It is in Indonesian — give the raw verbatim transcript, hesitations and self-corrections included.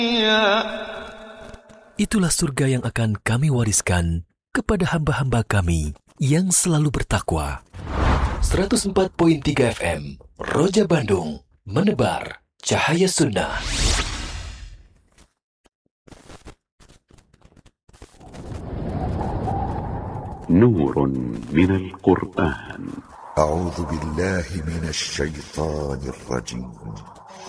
Itulah surga yang akan kami wariskan kepada hamba-hamba kami yang selalu bertakwa. seratus empat koma tiga F M Roja Bandung, menebar cahaya sunnah. Nurun minal Qur'an. A'udzu billahi minasy syaithanir rajim.